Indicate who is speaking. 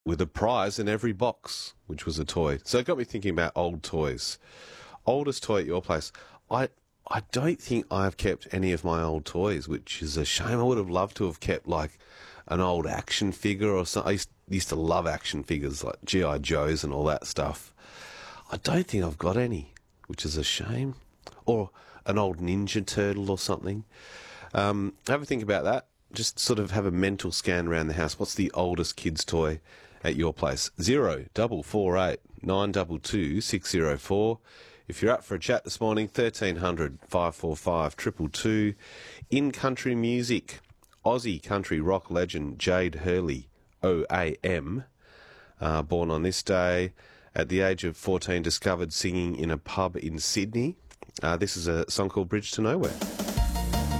Speaker 1: with a prize in every box, which was a toy. So it got me thinking about old toys. Oldest toy at your place. I don't think I've kept any of my old toys, which is a shame. I would have loved to have kept like an old action figure or something. I used to love action figures like G.I. Joes and all that stuff. I don't think I've got any, which is a shame. Or an old Ninja Turtle or something. Have a think about that. Just sort of have a mental scan around the house. What's the oldest kid's toy at your place? 0448 922 604. If you're up for a chat this morning, 1300 545 222. In country music, Aussie country rock legend Jade Hurley, OAM, born on this day, at the age of 14, discovered singing in a pub in Sydney. This is a song called Bridge to Nowhere.